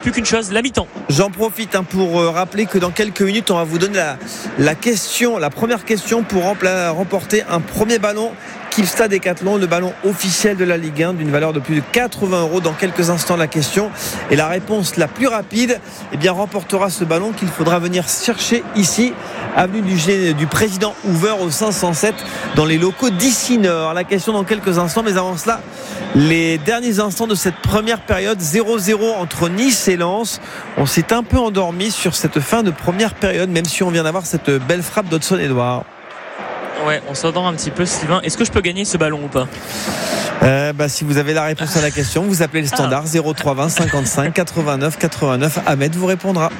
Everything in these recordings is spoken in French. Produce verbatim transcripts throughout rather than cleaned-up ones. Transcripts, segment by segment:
plus qu'une chose, la mi-temps. J'en profite hein, pour euh, rappeler que dans quelques minutes, on va vous donner la, la question, la première question pour rempla- remporter un premier ballon Kyivstar Décathlon, le ballon officiel de la Ligue un d'une valeur de plus de quatre-vingts euros. Dans quelques instants, la question et la réponse la plus rapide eh bien, remportera ce ballon qu'il faudra venir chercher ici, avenue du, G... du Président Hoover au cinq cent sept dans les locaux d'Ici Nord. La question dans quelques instants, mais avant cela, les derniers instants de cette première période, zéro zéro entre Nice et Lens. On s'est un peu endormi sur cette fin de première période, même si on vient d'avoir cette belle frappe d'Hudson-Edouard. Ouais, on s'endort un petit peu, Sylvain. Est-ce que je peux gagner ce ballon ou pas ? euh, bah, Si vous avez la réponse à la question, vous appelez le standard ah. zéro trois vingt cinquante-cinq quatre-vingt-neuf quatre-vingt-neuf. Ahmed vous répondra.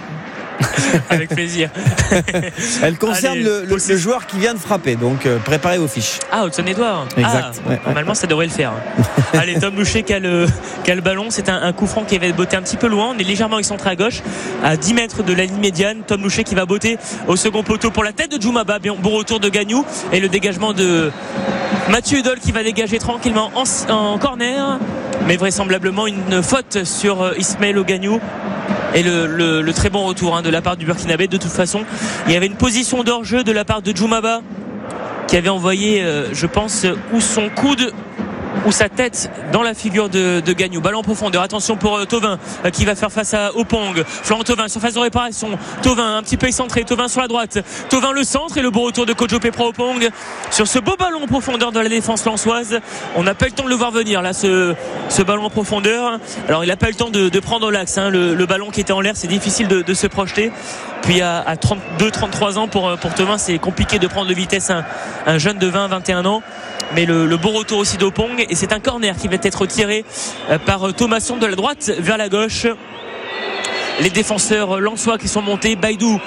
Avec plaisir. Elle concerne Allez, le, le, le joueur qui vient de frapper, donc euh, préparez vos fiches. Ah, Hudson-Edouard. Exact. Ah, ouais, normalement, ouais. Ça devrait le faire. Allez, Tom Boucher qui a le, qui a le ballon. C'est un, un coup franc qui va botter un petit peu loin. On est légèrement excentré à gauche, à dix mètres de la ligne médiane. Tom Boucher qui va botter au second poteau pour la tête de Djoumaba. Bon retour de Gagnou et le dégagement de Mathieu Hudol qui va dégager tranquillement en, en corner, mais vraisemblablement une faute sur Ismaël Gagnou. Et le, le, le très bon retour hein, de la part du Burkinabé. De toute façon, il y avait une position d'hors-jeu de la part de Djoumaba qui avait envoyé, euh, je pense, ou son coude ou sa tête dans la figure de, de Gagnou. Ballon en profondeur, attention pour euh, Thauvin euh, qui va faire face à Opong. Florent Thauvin, surface de réparation. Thauvin un petit peu excentré, Thauvin sur la droite, Thauvin le centre et le beau retour de Kojo Pepra Opong sur ce beau ballon en profondeur de la défense lensoise. On n'a pas eu le temps de le voir venir là, ce, ce ballon en profondeur. Alors il n'a pas eu le temps de, de prendre l'axe hein. le, le ballon qui était en l'air, c'est difficile de, de se projeter. Puis à, à trente-deux trente-trois ans pour, pour Thauvin, c'est compliqué de prendre de vitesse un, un jeune de vingt vingt et un ans. Mais le, le beau retour aussi d'Opong, et c'est un corner qui va être tiré par Thomasson de la droite vers la gauche. Les défenseurs lensois qui sont montés, Baïdou,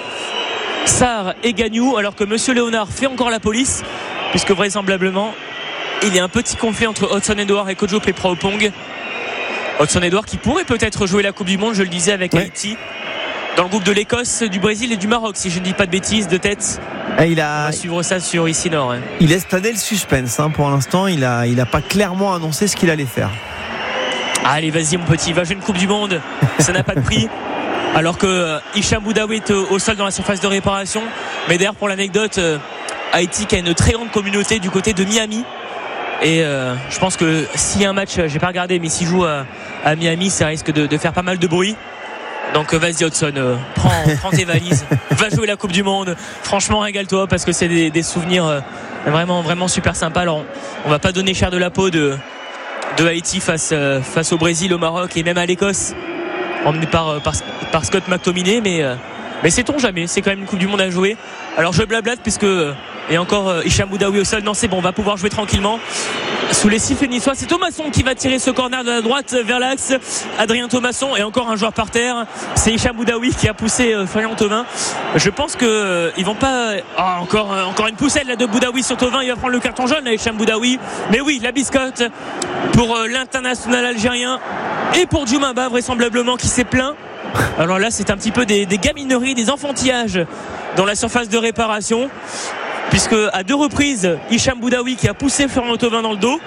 Sarr et Gagnou, alors que Monsieur Léonard fait encore la police, puisque vraisemblablement il y a un petit conflit entre Hudson-Edouard et Kojo Pepra Opong. Hudson-Edouard qui pourrait peut-être jouer la Coupe du Monde, je le disais, avec ouais. Haïti, dans le groupe de l'Écosse, du Brésil et du Maroc, si je ne dis pas de bêtises, de tête. Et il a... On va suivre ça sur Ici Nord. Hein. Il laisse planer le suspense hein, pour l'instant. Il a, il a pas clairement annoncé ce qu'il allait faire. Allez, vas-y mon petit, va jouer une Coupe du Monde. Ça n'a pas de prix. Alors que euh, Hicham Boudaoui est au, au sol dans la surface de réparation. Mais d'ailleurs, pour l'anecdote, euh, Haïti qui a une très grande communauté du côté de Miami. Et euh, je pense que s'il y a un match, j'ai pas regardé, mais s'il joue à, à Miami, ça risque de, de faire pas mal de bruit. Donc vas-y Hudson, euh, prends, prends tes valises, va jouer la Coupe du Monde. Franchement, régale-toi parce que c'est des, des souvenirs euh, vraiment, vraiment super sympas. Alors on, on va pas donner cher de la peau de, de Haïti face, euh, face au Brésil, au Maroc et même à l'Écosse, emmené par, par, par Scott McTominay, mais, euh, mais sait-on jamais. C'est quand même une Coupe du Monde à jouer. Alors je blablate puisque euh, et encore euh, Hicham Boudaoui au sol. Non, c'est bon, on va pouvoir jouer tranquillement. Sous les sifflets niçois, c'est Thomasson qui va tirer ce corner de la droite vers l'axe. Adrien Thomasson et encore un joueur par terre. C'est Hicham Boudaoui qui a poussé euh, Florian Thauvin. Je pense que euh, ils vont pas. Ah, encore, euh, encore une poussette là de Boudaoui sur Thauvin. Il va prendre le carton jaune là, Hicham Boudaoui. Mais oui, la biscotte pour euh, l'international algérien et pour Djoumaba vraisemblablement qui s'est plaint. Alors là, c'est un petit peu des, des gamineries, des enfantillages dans la surface de réparation. Puisque à deux reprises, Hicham Boudaoui qui a poussé Florian Thauvin dans le dos.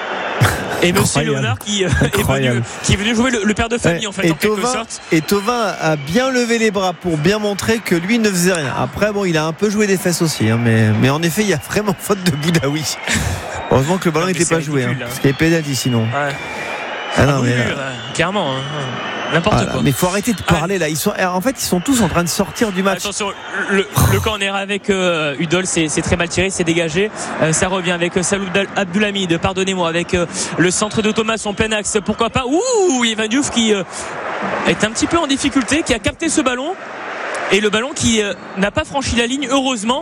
Et Monsieur Léonard qui, euh, est venu, qui est venu jouer le, le père de famille ouais, en fait, en Thauvin, quelque sorte. Et Thauvin a bien levé les bras pour bien montrer que lui ne faisait rien. Après, bon, il a un peu joué des fesses aussi, hein, mais, mais en effet, il y a vraiment faute de Boudaoui. Heureusement que le ballon n'était pas joué, hein, hein. Parce qu'il y avait pénalty sinon. Ouais. Ah non, mais, euh, clairement. Hein. N'importe voilà, quoi. Mais faut arrêter de parler ah. là. Ils sont, en fait, ils sont tous en train de sortir du match. Attention, le, le corner avec euh, Hudol, c'est, c'est très mal tiré, c'est dégagé. Euh, ça revient avec euh, Salou Abdoulhamid, pardonnez-moi, avec euh, le centre de Thomas en plein axe. Pourquoi pas. Ouh, Ivan Diouf qui euh, est un petit peu en difficulté, qui a capté ce ballon et le ballon qui euh, n'a pas franchi la ligne, heureusement.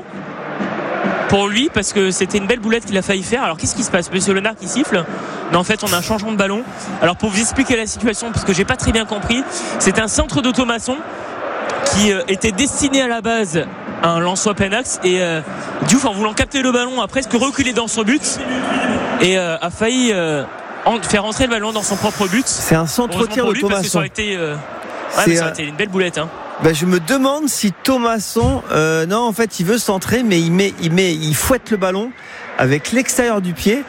Pour lui, parce que c'était une belle boulette qu'il a failli faire. Alors qu'est-ce qui se passe? Monsieur Léonard qui siffle? Non, en fait on a un changement de ballon. Alors pour vous expliquer la situation, parce que j'ai pas très bien compris, c'est un centre de Thomasson qui euh, était destiné à la base à un Lensois plein axe et euh, Diouf, en voulant capter le ballon, a presque reculé dans son but et euh, a failli euh, en, faire rentrer le ballon dans son propre but. C'est un centre-tir de lui, Thomasson. Parce que ça aurait été, euh... ouais, mais ça aurait été une belle boulette, hein. Ben, je me demande si Thomasson, euh, non, en fait, il veut centrer, mais il met, il met, il fouette le ballon avec l'extérieur du pied.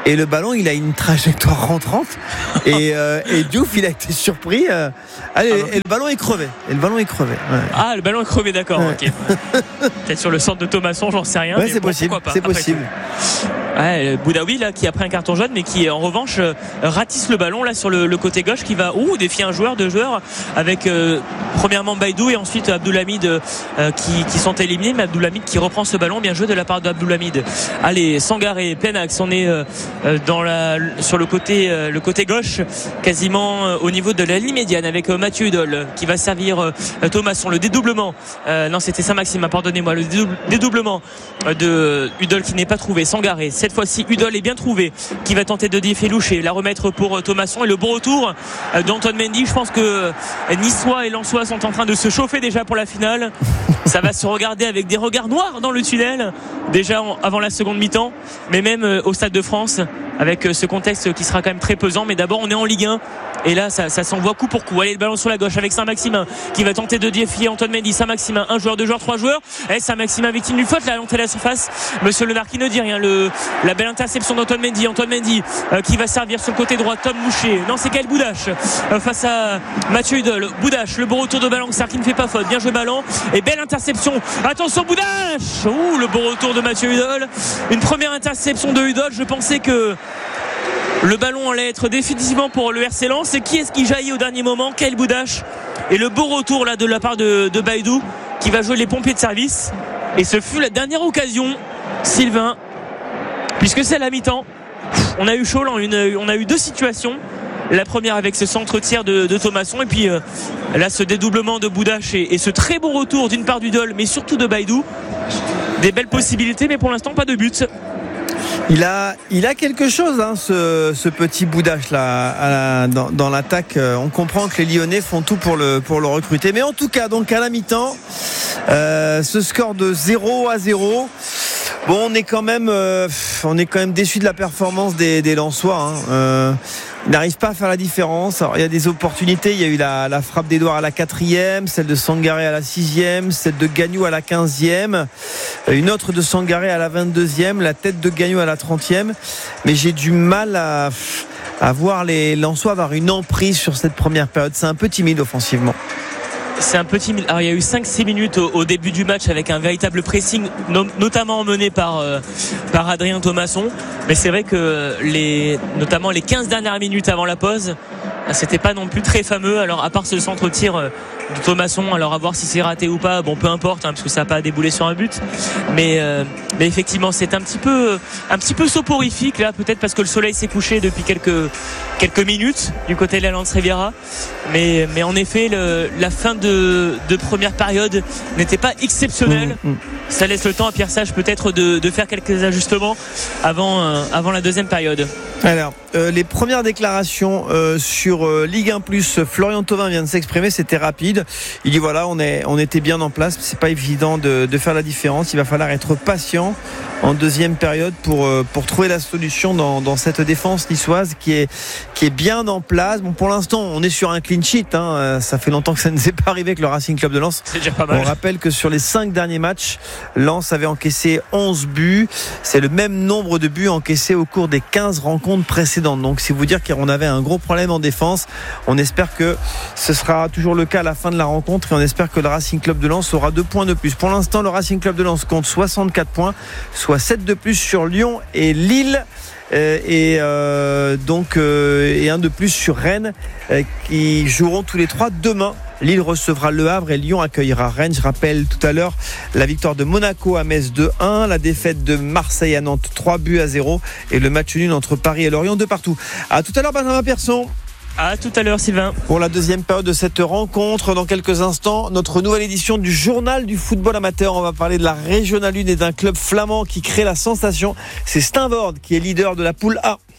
et le ballon il a une trajectoire rentrante et, euh, et Diouf il a été surpris euh, allez, ah, et le ballon est crevé et le ballon est crevé ouais. Ah le ballon est crevé d'accord ouais. Ok. Peut-être sur le centre de Thomasson, j'en sais rien ouais, mais c'est bon, possible c'est possible ouais, Boudaoui là qui a pris un carton jaune mais qui en revanche euh, ratisse le ballon là sur le, le côté gauche qui va ouh, défier un joueur deux joueurs avec euh, premièrement Baïdou et ensuite Abdoulhamid euh, qui, qui sont éliminés mais Abdoulhamid qui reprend ce ballon, bien joué de la part d'Abdoulhamid. Allez Sangaré plein axe, on est euh, dans la, sur le côté, euh, le côté gauche quasiment euh, au niveau de la ligne médiane avec euh, Mathieu Hudol qui va servir euh, Thomasson, le dédoublement euh, non c'était Saint-Maximin pardonnez-moi, le dédoublement euh, de Hudol qui n'est pas trouvé. Sangaré cette fois-ci Hudol est bien trouvé qui va tenter de défier Loucher, la remettre pour euh, Thomasson et le bon retour euh, d'Antoine Mendy. Je pense que euh, Niçois et Lensois sont en train de se chauffer déjà pour la finale. Ça va se regarder avec des regards noirs dans le tunnel déjà en, avant la seconde mi-temps mais même euh, au Stade de France avec euh, ce contexte qui sera quand même très pesant. Mais d'abord on est en Ligue un et là ça, ça s'envoie coup pour coup. Allez le ballon sur la gauche avec Saint-Maximin qui va tenter de défier Antoine Mendy. Saint-Maximin, un joueur, deux joueurs, trois joueurs et Saint-Maximin victime d'une faute là à l'entrée de la surface. Monsieur Lenard qui ne dit rien. Le, la belle interception d'Antoine Mendy. Antoine Mendy euh, qui va servir sur le côté droit Tom Moucher. Non c'est Gaël Boudache euh, face à Mathieu Hudol. Boudache, le bon retour de ballon qui ne fait pas faute. Bien joué ballon et belle interception. Attention Boudache. Ouh, le bon retour de Mathieu Hudol. Une première interception de Hudol. Je pensais que le ballon allait être définitivement pour le R C Lens. Et qui est-ce qui jaillit au dernier moment? Gaël Boudache. Et le beau retour là de la part de, de Baïdou qui va jouer les pompiers de service. Et ce fut la dernière occasion, Sylvain, puisque c'est à la mi-temps. On a eu chaud là, on a eu deux situations. La première avec ce centre-tir de, de Thomasson et puis euh, là ce dédoublement de Boudache et, et ce très bon retour d'une part d'Hudol mais surtout de Baïdou. Des belles possibilités mais pour l'instant pas de but. Il a, il a quelque chose, hein, ce, ce petit Boudache là, à la, dans, dans l'attaque. On comprend que les Lyonnais font tout pour le, pour le recruter. Mais en tout cas, donc à la mi-temps, euh, ce score de zéro à zéro. Bon, on est quand même, euh, on est quand même déçu de la performance des, des Lensois. Hein. Euh, ils n'arrivent pas à faire la différence. Alors, il y a des opportunités. Il y a eu la, la frappe d'Edouard à la quatrième, celle de Sangaré à la sixième, celle de Gagnou à la quinzième, une autre de Sangaré à la vingt-deuxième, la tête de Gagnou à la trentième. Mais j'ai du mal à, à voir les Lensois avoir une emprise sur cette première période. C'est un peu timide offensivement. C'est un petit. Alors il y a eu cinq six minutes au, au début du match avec un véritable pressing, no, notamment mené par euh, par Adrien Thomasson. Mais c'est vrai que les, notamment les quinze dernières minutes avant la pause, c'était pas non plus très fameux. Alors à part ce centre-tir de Thomasson, alors à voir si c'est raté ou pas. Bon, peu importe, hein, parce que ça n'a pas déboulé sur un but. Mais euh, mais effectivement, c'est un petit peu un petit peu soporifique là, peut-être parce que le soleil s'est couché depuis quelques quelques minutes du côté de la Lens Riviera. Mais mais en effet, le, la fin de De, de première période n'était pas exceptionnelle. Mmh, mmh. Ça laisse le temps à Pierre Sage peut-être de, de faire quelques ajustements avant, euh, avant la deuxième période. Alors euh, les premières déclarations euh, sur euh, Ligue un plus, Florian Thauvin vient de s'exprimer, c'était rapide. Il dit voilà, on, est, on était bien en place, c'est pas évident de, de faire la différence, il va falloir être patient en deuxième période pour, euh, pour trouver la solution dans, dans cette défense niçoise qui est, qui est bien en place. Bon, pour l'instant on est sur un clean sheet, hein. Ça fait longtemps que ça ne s'est pas arrivé avec le Racing Club de Lens. C'est déjà pas mal. On rappelle que sur les cinq derniers matchs, Lens avait encaissé onze buts, c'est le même nombre de buts encaissés au cours des quinze rencontres précédentes. Donc c'est vous dire qu'on avait un gros problème en défense. On espère que ce sera toujours le cas à la fin de la rencontre et on espère que le Racing Club de Lens aura deux points de plus. Pour l'instant, le Racing Club de Lens compte soixante-quatre points, soit sept de plus sur Lyon et Lille. Euh, et euh, donc euh, et un de plus sur Rennes euh, qui joueront tous les trois demain. Lille recevra Le Havre et Lyon accueillera Rennes. Je rappelle tout à l'heure la victoire de Monaco à Metz deux un, la défaite de Marseille à Nantes trois buts à zéro et le match nul entre Paris et Lorient de partout. À tout à l'heure Benjamin Persson. À tout à l'heure Sylvain. Pour la deuxième période de cette rencontre, dans quelques instants, notre nouvelle édition du journal du football amateur. On va parler de la Régionale un et d'un club flamand qui crée la sensation. C'est Steenvoorde qui est leader de la poule A.